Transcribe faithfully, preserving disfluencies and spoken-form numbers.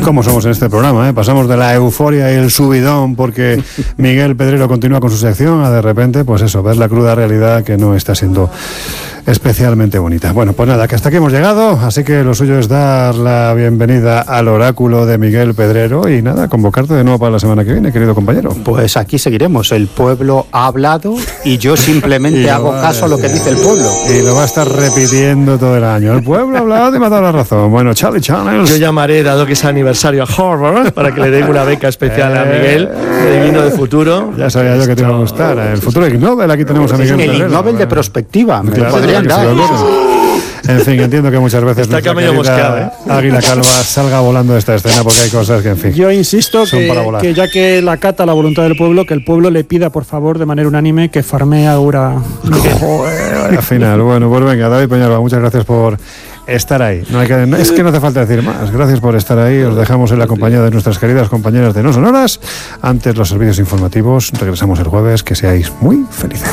¿Cómo somos en este programa? ¿eh? Pasamos de la euforia y el subidón porque Miguel Pedrero continúa con su sección a de repente, pues eso, ver la cruda realidad que no está siendo especialmente bonita. Bueno, pues nada, que hasta aquí hemos llegado, así que lo suyo es dar la bienvenida al oráculo de Miguel Pedrero y nada, convocarte de nuevo para la semana que viene, querido compañero. Pues aquí seguiremos, el pueblo ha hablado y yo simplemente hago caso a lo que dice el pueblo. Y lo va a estar repitiendo todo el año. El pueblo ha hablado y me ha dado la razón. Bueno, Charlie Channels. Yo llamaré, dado que es aniversario, a Harvard para que le den una beca especial a Miguel, de Vino de Futuro. Ya sabía yo que te iba a gustar. El futuro Ig Nobel, aquí tenemos a Miguel Pedrero. El Ig Nobel de prospectiva, me claro, podrían dar. En fin, entiendo que muchas veces está nuestra medio mosqueado, ¿eh? Águila Calva salga volando de esta escena porque hay cosas que, en fin, yo insisto son que, para volar. que ya que la cata la voluntad del pueblo, que el pueblo le pida por favor de manera unánime que farmee ahora. Joder, al final, bueno, pues venga, David Peñalba, muchas gracias por estar ahí. No hay que, es que no hace falta decir más. Gracias por estar ahí. Os dejamos en la compañía de nuestras queridas compañeras de No Sonoras. Antes los servicios informativos. Regresamos el jueves. Que seáis muy felices.